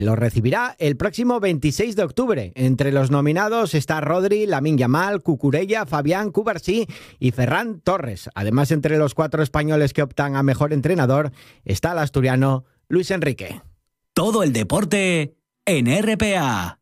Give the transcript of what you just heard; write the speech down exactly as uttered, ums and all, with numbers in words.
Lo recibirá el próximo veintiséis de octubre. Entre los nominados está Rodri, Lamine Yamal, Cucurella, Fabián, Cubarsí y Ferran Torres. Además, entre los cuatro españoles que optan a mejor entrenador está el asturiano Luis Enrique. Todo el deporte en R P A.